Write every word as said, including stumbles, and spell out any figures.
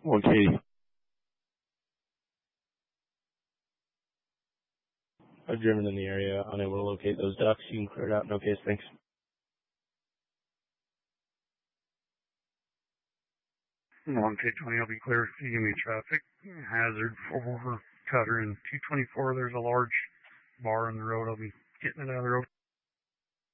one Katie. I've driven in the area, unable to locate those ducks. You can clear it out. No case, thanks. one K twenty, I'll be clear if you give me traffic. Hazard for Cutter and two twenty-four, there's a large bar in the road. I'll be getting it out of the road.